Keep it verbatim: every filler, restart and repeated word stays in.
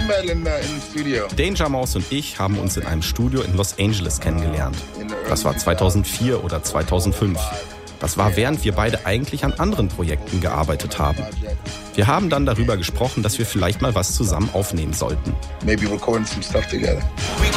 Danger Mouse und ich haben uns in einem Studio in Los Angeles kennengelernt. Das war zweitausendvier oder zweitausendfünf. Das war, während wir beide eigentlich an anderen Projekten gearbeitet haben. Wir haben dann darüber gesprochen, dass wir vielleicht mal was zusammen aufnehmen sollten. Maybe recording some stuff together.